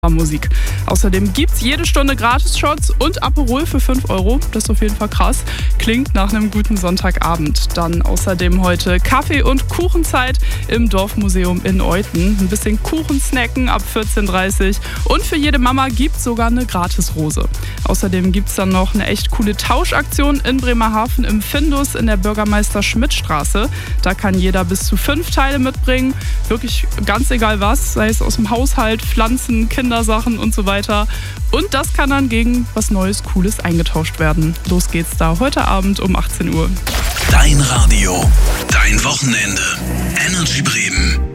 Musik. Außerdem gibt's jede Stunde Gratis-Shots und Aperol für 5 Euro. Das ist auf jeden Fall krass. Klingt nach einem guten Sonntagabend. Dann außerdem heute Kaffee- und Kuchenzeit im Dorfmuseum in Euthen. Ein bisschen Kuchen snacken ab 14:30 Uhr. Und für jede Mama gibt's sogar eine Gratisrose. Außerdem gibt's dann noch eine echt coole Tauschaktion in Bremerhaven im Findus in der Bürgermeister-Schmidt-Straße. Da kann jeder bis zu 5 Teile mitbringen. Wirklich ganz egal was, sei es aus dem Haushalt, Pflanzen, Kindersachen und so weiter. Und das kann dann gegen was Neues, Cooles eingetauscht werden. Los geht's da heute Abend um 18 Uhr. Dein Radio, dein Wochenende. Energy Bremen.